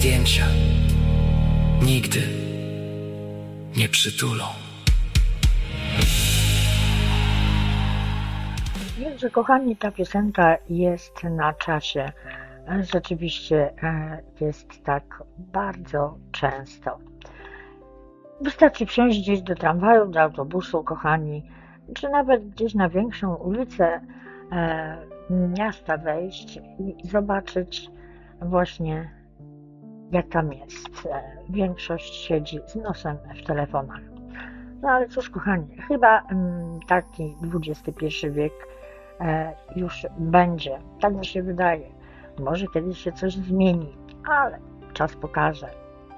zdjęcia nigdy nie przytulą. Więc, kochani, ta piosenka jest na czasie. Rzeczywiście jest tak bardzo często. Wystarczy wsiąść gdzieś do tramwaju, do autobusu, kochani, czy nawet gdzieś na większą ulicę miasta wejść i zobaczyć właśnie, jak tam jest. Większość siedzi z nosem w telefonach. No ale cóż, kochani, chyba taki XXI wiek już będzie. Tak mi się wydaje. Może kiedyś się coś zmieni, ale czas pokaże.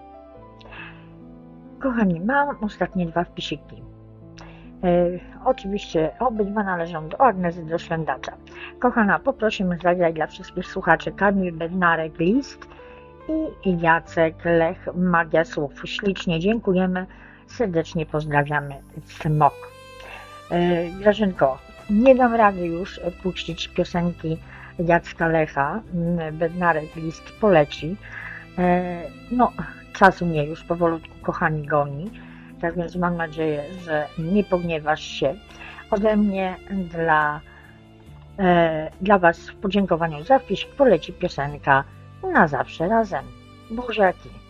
Kochani, mam ostatnie 2 wpisiki. Oczywiście obydwa należą do Agnezy do Szwendacza. Kochana, poprosimy zagrać dla wszystkich słuchaczy Kamil Bednarek List i Jacek Lech Magia Słów. Ślicznie dziękujemy, serdecznie pozdrawiamy. Smok. Grażynko, nie dam rady już puścić piosenki Jacka Lecha. Bednarek List poleci. No, czas mnie już powolutku, kochani, goni. Tak więc mam nadzieję, że nie pogniewasz się. Ode mnie dla Was w podziękowaniu za wpis poleci piosenka Na zawsze razem. Buziaki.